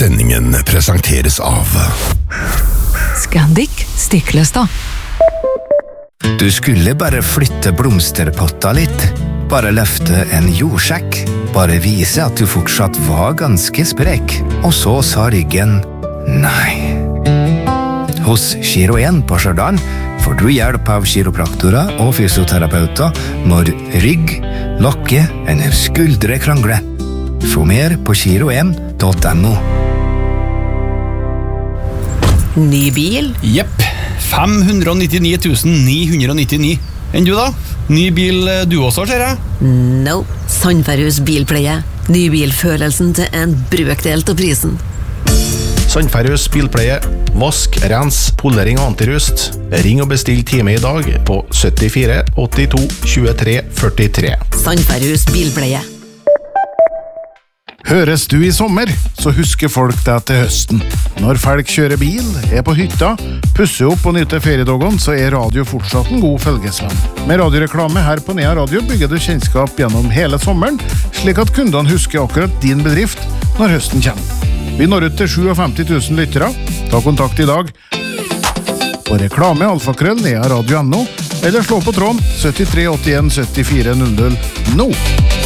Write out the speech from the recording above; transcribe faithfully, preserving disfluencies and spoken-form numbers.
Sendingen presenteres av Scandic Stiklestad. Du skulle bare flytte blomsterpotta litt. Bare løfte en jordsjekk. Bare vise at du fortsatt var ganske sprek. Og så sa ryggen nei. Hos Giro en på Stjørdal får du hjelp av kiropraktorer og fysioterapeuter når rygg, lokke eller skuldre krangler. Få mer på giro en punktum no. Ny bil? Jepp, fem hundre nittini tusen ni hundre nittini. Enn du da? Ny bil du også, ser jeg? No, Sandferhus bilpleie. Ny bilfølelsen til en brøkdel av prisen. Sandferhus bilpleie. Vask, rens, polering og antirust. Ring og bestill time i dag på syttifire åttito tjuetre førtitre. Sandferhus bilpleie. Høres du i sommer, så husker folk deg til høsten. Når folk kjører bil, er på hytta, pusser opp og nyter feriedagene, så er radio fortsatt en god følgesvenn. Med radioreklame her på Nea Radio bygger du kjennskap gjennom hele sommeren, slik at kundene husker akkurat din bedrift når høsten kommer. Vi når ut til femtisju tusen lyttere. Ta kontakt i dag på reklame alfakrøll nea radio punktum no eller slå på tråden syttitre åttien syttifire null null nå.